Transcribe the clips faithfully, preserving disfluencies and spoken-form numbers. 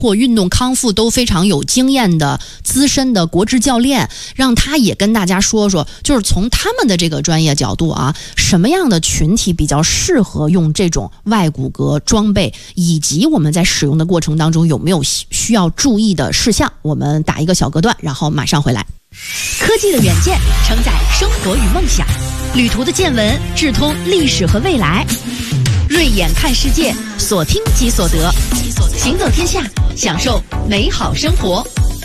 或运动康复都非常有经验的资深的国质教练，让他也跟大家说说，就是从他们的这个专业角度啊，什么样的群体比较适合用这种外骨骼装备，以及我们在使用的过程当中有没有需要注意的事项。我们打一个小隔断，然后马上回来。科技的远见承载生活与梦想，旅途的见闻智通历史和未来。锐眼看世界，所听即所得，行走天下，享受美好生活。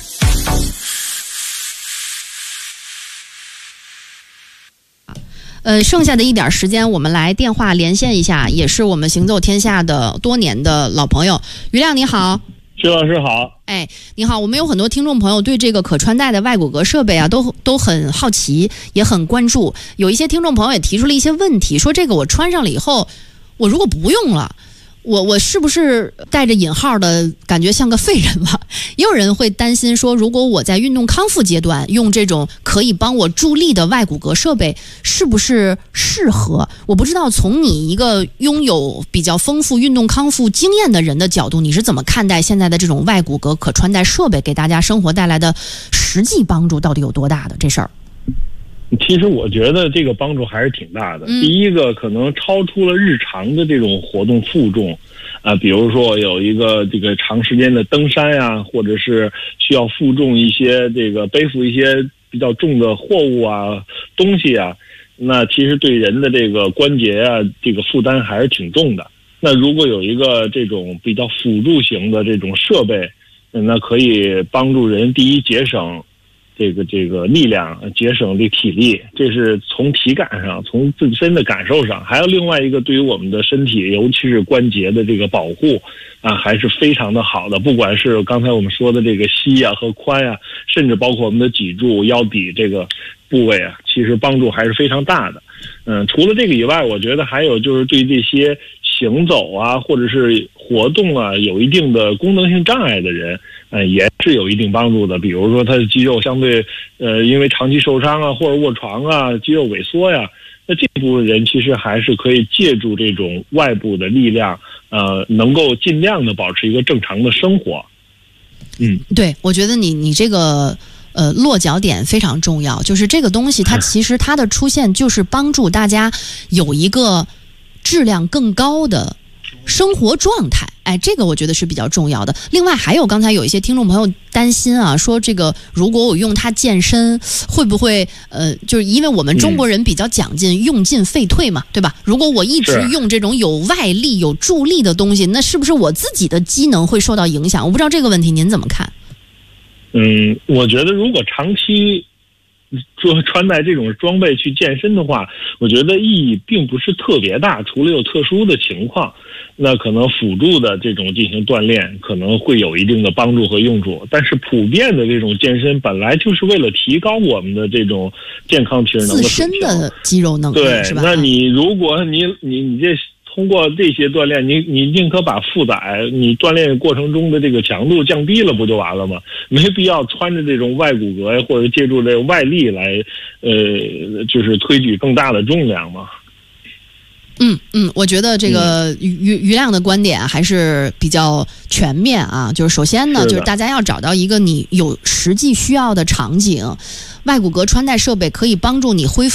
呃，剩下的一点时间，我们来电话连线一下，也是我们行走天下的多年的老朋友于亮，你好。 徐老师好。 哎，你好，我们有很多听众朋友对这个可穿戴的外骨骼设备啊，都都很好奇，也很关注。有一些听众朋友也提出了一些问题，说这个我穿上了以后，我如果不用了，我我是不是带着引号的感觉像个废人了？也有人会担心说，如果我在运动康复阶段用这种可以帮我助力的外骨骼设备，是不是适合？我不知道从你一个拥有比较丰富运动康复经验的人的角度，你是怎么看待现在的这种外骨骼可穿戴设备给大家生活带来的实际帮助到底有多大的这事儿？ 其实我觉得这个帮助还是挺大的。 嗯、 第一个，可能超出了日常的这种活动负重，啊、呃，比如说有一个这个长时间的登山呀、啊，或者是需要负重一些这个背负一些比较重的货物啊、东西啊，那其实对人的这个关节啊，这个负担还是挺重的。那如果有一个这种比较辅助型的这种设备，那可以帮助人第一节省。这个这个力量，节省这体力，这是从体感上，从自身的感受上，还有另外一个对于我们的身体，尤其是关节的这个保护啊，还是非常的好的。不管是刚才我们说的这个膝啊和髋啊，甚至包括我们的脊柱、腰底这个部位啊，其实帮助还是非常大的。嗯，除了这个以外，我觉得还有就是对这些行走啊，或者是活动啊，有一定的功能性障碍的人，呃，也是有一定帮助的。比如说他的肌肉相对，呃，因为长期受伤啊，或者卧床啊，肌肉萎缩呀，那这部分人其实还是可以借助这种外部的力量，呃，能够尽量的保持一个正常的生活。嗯， 对，我觉得你你这个。呃，落脚点非常重要，就是这个东西它其实它的出现就是帮助大家有一个质量更高的生活状态，哎，这个我觉得是比较重要的。另外还有刚才有一些听众朋友担心啊，说这个如果我用它健身会不会呃，就是因为我们中国人比较讲究用进废退嘛，对吧？如果我一直用这种有外力有助力的东西，那是不是我自己的机能会受到影响？我不知道这个问题您怎么看？ 嗯，我觉得如果长期说穿戴这种装备去健身的话，我觉得意义并不是特别大，除了有特殊的情况，那可能辅助的这种进行锻炼可能会有一定的帮助和用处。但是普遍的这种健身本来就是为了提高我们的这种健康体能的自身的肌肉能力， 对， 是吧？ 那你如果你你你这通过这些锻炼，你你宁可把负载你锻炼过程中的这个强度降低了，不就完了吗？没必要穿着这种外骨骼或者借助这个外力来，呃，就是推举更大的重量嘛。 嗯嗯，我觉得这个于于于亮的观点还是比较全面啊。就是首先呢，就是大家要找到一个你有实际需要的场景，外骨骼穿戴设备可以帮助你恢复